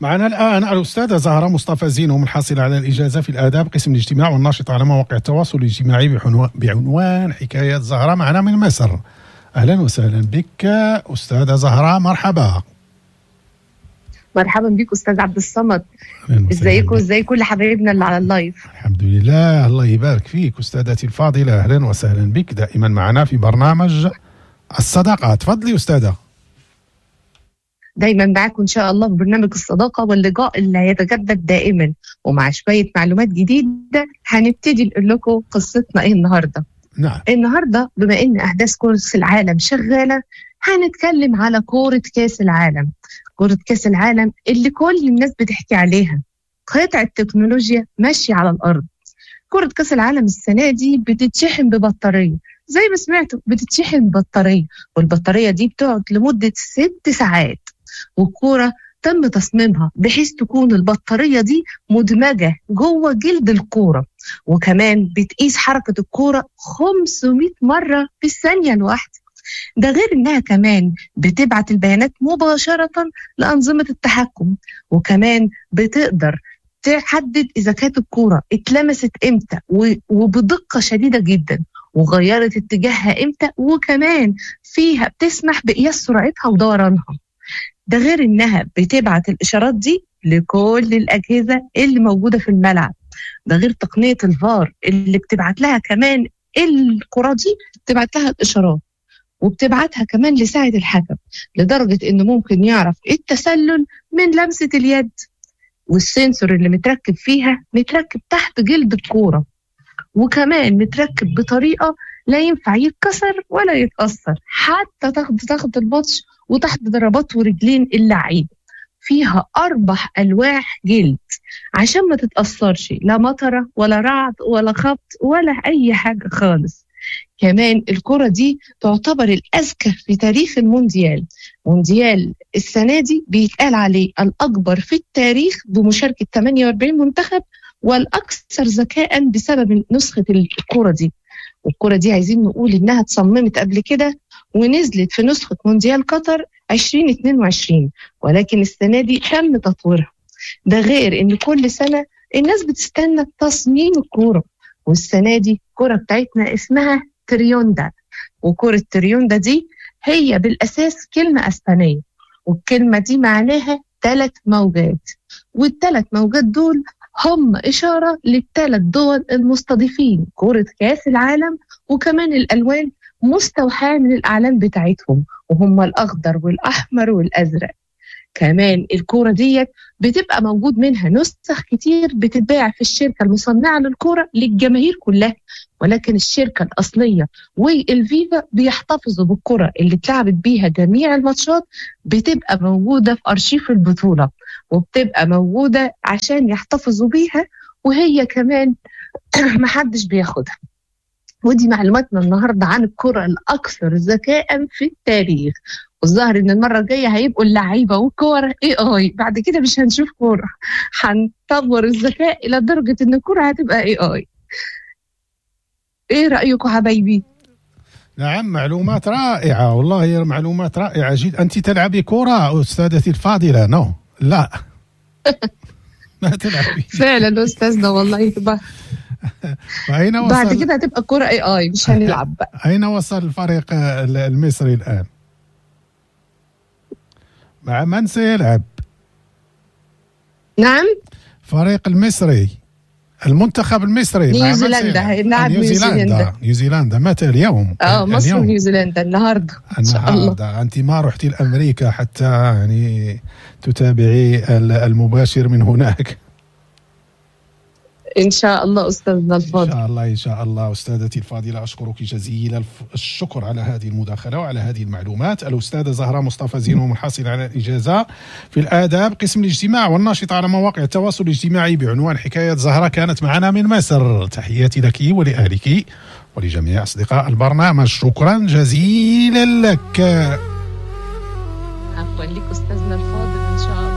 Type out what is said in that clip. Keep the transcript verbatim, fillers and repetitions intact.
معنا الآن الأستاذة زهرة مصطفى زينو، محصلة على الإجازة في الآداب قسم الاجتماع والناشطة على مواقع التواصل الاجتماعي بعنوان حكاية زهرة، معنا من مصر. أهلا وسهلا بك أستاذة زهرة، مرحبا. مرحبا بك أستاذ عبد الصمد، ازيكم وازاي كل حبايبنا اللي على اللايف؟ الحمد لله، الله يبارك فيك أستاذتي الفاضلة، أهلا وسهلا بك دائما معنا في برنامج الصداقة. تفضلي أستاذة. دايما معاكم إن شاء الله في برنامج الصداقة واللقاء اللي هيتجدد دائما، ومع شوية معلومات جديدة. هنبتدي نقول لكم قصتنا إيه النهاردة. نعم. النهاردة بما إن أحداث كأس العالم شغالة، هنتكلم على كورة كأس العالم. كورة كأس العالم اللي كل الناس بتحكي عليها، قطع التكنولوجيا ماشية على الأرض. كورة كأس العالم السنة دي بتتشحن ببطارية، زي ما سمعتوا بتتشحن ببطارية، والبطارية دي بتقعد لمدة ست ساعات. والكورة تم تصميمها بحيث تكون البطارية دي مدمجة جوه جلد الكورة، وكمان بتقيس حركة الكورة خمسمائة مرة في الثانية الواحدة. ده غير إنها كمان بتبعت البيانات مباشرة لأنظمة التحكم، وكمان بتقدر تحدد إذا كانت الكورة اتلمست إمتى وبدقة شديدة جدا، وغيرت اتجاهها إمتى، وكمان فيها بتسمح بقياس سرعتها ودورانها. ده غير إنها بتبعت الإشارات دي لكل الأجهزة اللي موجودة في الملعب. ده غير تقنية الفار اللي بتبعت لها كمان الكرة دي، بتبعت لها الإشارات، وبتبعتها كمان لساعد الحكم، لدرجة إنه ممكن يعرف التسلل من لمسة اليد. والسنسور اللي متركب فيها متركب تحت جلد الكورة، وكمان متركب بطريقة لا ينفع يتكسر ولا يتأثر، حتى تاخد تاخد الماتش وتحت ضربات ورجلين اللعيب. فيها أربع ألواح جلد عشان ما تتأثرش، لا مطرة ولا رعد ولا خبط ولا أي حاجة خالص. كمان الكرة دي تعتبر الأذكى في تاريخ المونديال. مونديال السنة دي بيتقال عليه الأكبر في التاريخ بمشاركة ثمانية وأربعين منتخب، والأكثر ذكاء بسبب نسخة الكرة دي. والكرة دي عايزين نقول إنها اتصممت قبل كده ونزلت في نسخة مونديال قطر عشرين اثنين وعشرين، ولكن السنة دي تم تطويرها. ده غير إن كل سنة الناس بتستنى تصميم الكرة، والسنة دي الكرة بتاعتنا اسمها تريوندا. وكرة تريوندا دي هي بالأساس كلمة أسبانية، والكلمة دي معناها ثلاث موجات، والثلاث موجات دول هم إشارة للثلاث دول المستضيفين كرة كأس العالم، وكمان الألوان مستوحاة من الأعلام بتاعتهم، وهم الأخضر والأحمر والأزرق. كمان الكورة دي بتبقى موجود منها نسخ كتير بتتباع في الشركة المصنعة للكورة للجماهير كلها، ولكن الشركة الأصلية والفيفا بيحتفظوا بالكرة اللي اتلعبت بيها جميع الماتشات، بتبقى موجودة في أرشيف البطولة، وبتبقى موجودة عشان يحتفظوا بيها، وهي كمان محدش بياخدها. ودي معلوماتنا النهاردة عن الكرة الأكثر ذكاء في التاريخ. والظاهر إن المرة الجاية هيبقوا اللعيبة والكورة اي اي، بعد كده مش هنشوف كورة، هنطور الذكاء إلى درجة إن الكورة هتبقى اي اي. ايه رأيكم حبايبي؟ نعم، معلومات رائعة والله، معلومات رائعة جدا. أنت تلعبي كورة أستاذتي الفاضلة؟ نو لا ما تلعبي فعلا أستاذنا والله. يبقى بعد كده هتبقى الكورة اي اي، مش هنلعب بقى. أين وصل الفريق المصري الآن؟ مع من سيلعب؟ نعم، فريق المصري، المنتخب المصري نيوزيلندا، هيلعب نيوزيلندا. نيوزيلندا متى اليوم؟ اه مصر ونيوزيلندا النهارده ان شاء الله. النهارده. انت ما رحتي لامريكا حتى يعني تتابعي المباشر من هناك؟ إن شاء الله أستاذنا الفاضل. إن شاء الله إن شاء الله. أستاذتي الفاضلة، أشكرك جزيل الشكر على هذه المداخلة وعلى هذه المعلومات. الأستاذة زهرة مصطفى زينو، محصلة على الإجازة في الآداب قسم الاجتماع والناشطة على مواقع التواصل الاجتماعي بعنوان حكاية زهرة، كانت معنا من مصر. تحياتي لك ولأهلك ولجميع أصدقاء البرنامج. شكرا جزيلا لك. عفوا لك أستاذنا الفاضل.